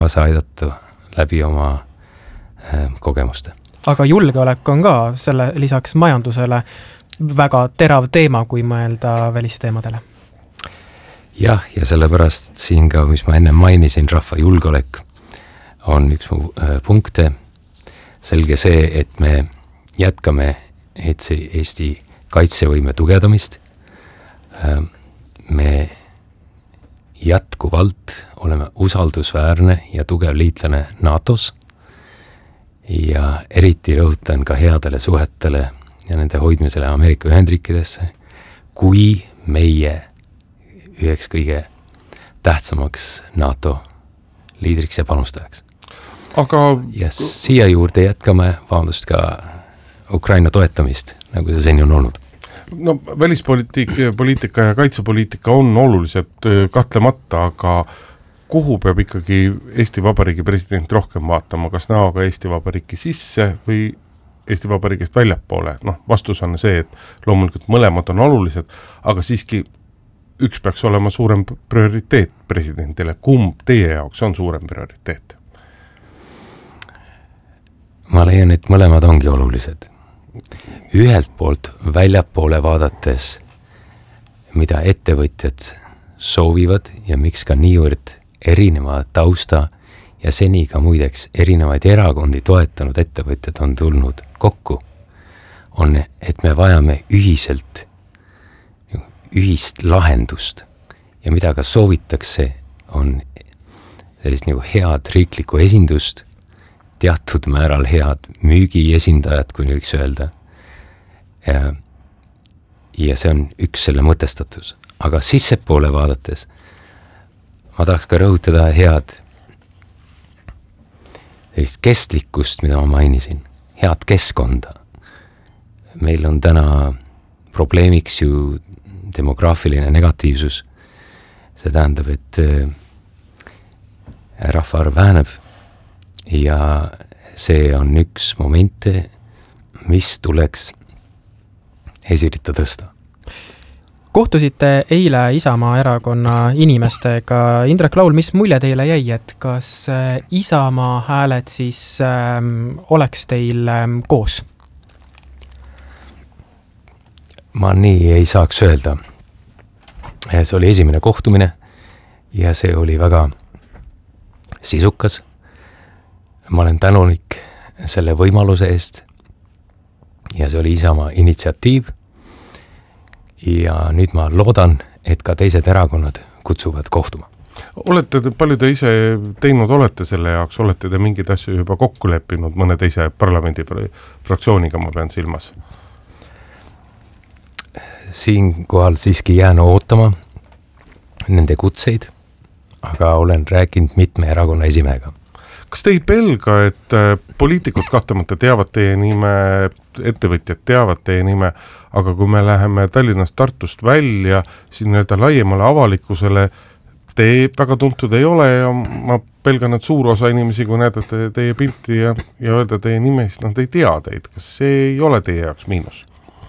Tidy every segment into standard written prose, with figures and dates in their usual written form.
kaasa aidata läbi oma kogemuste. Aga julgeolek on ka selle lisaks majandusele väga terav teema, kui mõelda välisteemadele. Jah, ja sellepärast siin ka, mis ma enne mainisin, rahva julgeolek on üks mu punkte. Selge see, et me jätkame Eesti kaitsevõime tugevdamist. Me jätkuvalt oleme usaldusväärne ja tugev liitlane NATOs ja eriti rõhutan ka headele suhetele ja nende hoidmisele Ameerika Ühendriikidesse, kui meie üheks kõige tähtsamaks NATO liidriks ja panustajaks. Ja siia juurde jätkame ka Ukraina toetamist, nagu see seni on olnud. No välispoliitika ja kaitsepoliitika on olulised kahtlemata, aga kuhu peab ikkagi Eesti Vabariigi president rohkem vaatama, kas näoga Eesti Vabariiki sisse või Eesti Vabariigist väljapoole? Vastus on see, et loomulikult mõlemad on olulised, aga siiski üks peaks olema suurem prioriteet presidendile. Kumb teie jaoks on suurem prioriteet? Ma leian, et mõlemad ongi olulised. Ühelt poolt väljapoole vaadates, mida ettevõtjad soovivad ja miks ka niivõrd erineva tausta ja seni ka muideks erinevaid erakondi toetanud ettevõtjad on tulnud kokku, on, et me vajame ühist lahendust ja mida ka soovitakse, on sellist nagu head riiklikku esindust, teatud määral head müügiesindajad, kui võiks öelda. Ja see on üks selle mõtestatus. Aga sissepoole vaadates ma tahaks ka rõhutada head sellist kestlikkust, mida ma mainisin, head keskkonda. Meil on täna probleemiks ju demograafiline negatiivsus. See tähendab, et rahvaarv väheneb ja see on üks momente, mis tuleks esirita tõsta. Kohtusite eile Isamaa erakonna inimestega. Indrek Laul, mis mulje teile jäi, et kas Isamaa hääled siis oleks teil koos? Ma nii ei saaks öelda. See oli esimene kohtumine ja see oli väga sisukas. Ma olen tänulik selle võimaluse eest ja see oli Isamaa initsiatiiv. Ja nüüd ma loodan, et ka teised erakonnad kutsuvad kohtuma. Palju te ise teinud olete selle jaoks? Olete te mingid asju juba kokku leppinud mõne teise parlamendi fraktsiooniga, ma pean silmas? Siinkohal siiski jään ootama nende kutseid, aga olen rääkinud mitme erakonna esimehega. Kas te ei pelga, et poliitikud kahtlemata teavad teie nime, ettevõtjad teavad teie nime, aga kui me läheme Tallinnast Tartust välja, siin laiemale avalikkusele, te väga tuntud ei ole ja ma pelgan, et suur osa inimesi, kui näedate teie pilti ja öelda teie nime, siis nad ei tea teid. Kas see ei ole teie jaoks miinus?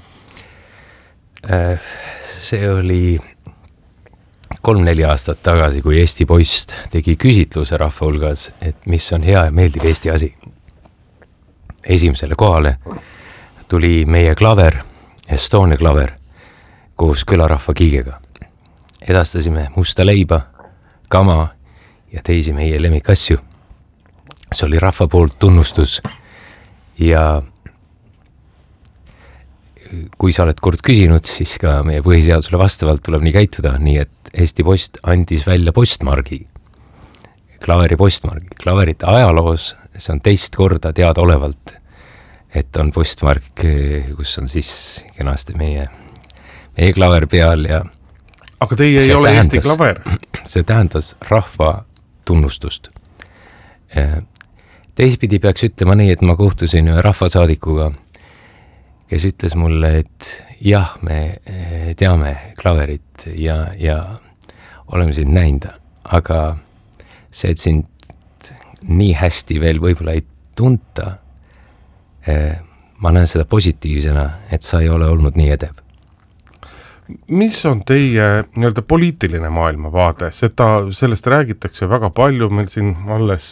See oli 3-4 aastat tagasi, kui Eesti Post tegi küsitluse rahva hulgas, et mis on hea ja meeldib Eesti asi. Esimesele kohale tuli meie klaver, Estonia klaver, koos külarahva kiigega. Edastasime musta leiba, kama ja teisi meie lemmikasju. See oli rahva poolt tunnustus ja kui sa oled kord küsinud, siis ka meie põhiseadusele vastavalt tuleb nii käituda, nii et Eesti Post andis välja postmargi, klaveri postmargi. Klaverite ajaloos, see on teist korda teada olevalt, et on postmark, kus on siis kenasti meie klaver peal ja aga teie ei ole Eesti klaver? See tähendas rahva tunnustust. Teisipidi peaks ütlema nii, et ma kohtusin ühe rahvasaadikuga, kes ütles mulle, et jah, me teame klaverit ja oleme sind näinud, aga see, et sind nii hästi veel võib-olla ei tunta, ma näen seda positiivsena, et sa ei ole olnud nii edev. mis on teie nii-öelda poliitiline maailmavaade, sellest räägitakse väga palju, meil siin alles